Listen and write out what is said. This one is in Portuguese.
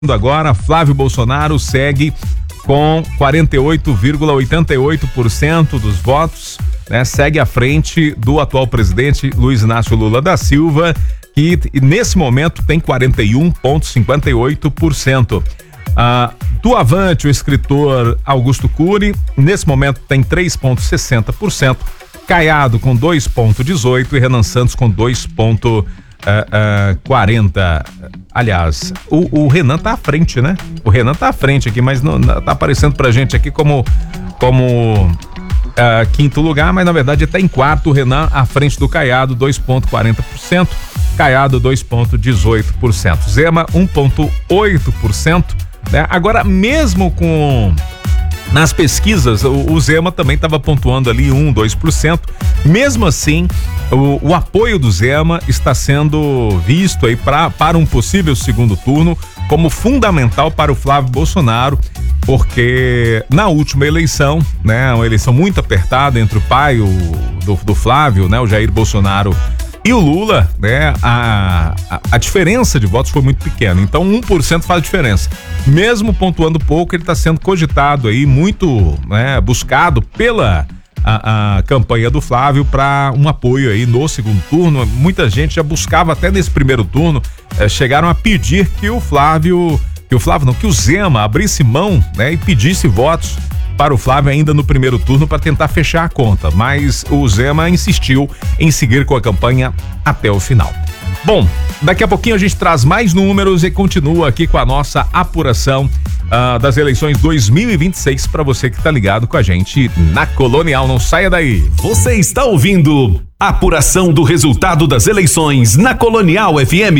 Agora, Flávio Bolsonaro segue com 48,88% dos votos, né? Segue à frente do atual presidente Luiz Inácio Lula da Silva, que nesse momento tem 41,58%. Do Avante, o escritor Augusto Cury, nesse momento tem 3,60%. Caiado com 2,18% e Renan Santos com 2,40%. Aliás, o Renan tá à frente, né? O Renan tá à frente aqui, mas não tá aparecendo pra gente aqui como quinto lugar, mas na verdade tá em quarto. O Renan à frente do Caiado, 2,40%. Caiado, 2,18%. Zema, 1,8%. Né? Agora, mesmo nas pesquisas, o Zema também estava pontuando ali 2%. Mesmo assim, o apoio do Zema está sendo visto aí para um possível segundo turno como fundamental para o Flávio Bolsonaro, porque na última eleição, né, uma eleição muito apertada entre o pai do Flávio, né, o Jair Bolsonaro, e o Lula, né, a diferença de votos foi muito pequena, então 1% faz diferença. Mesmo pontuando pouco, ele está sendo cogitado aí, muito, né, buscado pela a campanha do Flávio para um apoio aí no segundo turno. Muita gente já buscava até nesse primeiro turno, chegaram a pedir que o Zema abrisse mão, né, e pedisse votos para o Flávio ainda no primeiro turno para tentar fechar a conta, mas o Zema insistiu em seguir com a campanha até o final. Bom, daqui a pouquinho a gente traz mais números e continua aqui com a nossa apuração das eleições 2026 para você que tá ligado com a gente na Colonial. Não saia daí. Você está ouvindo a apuração do resultado das eleições na Colonial FM.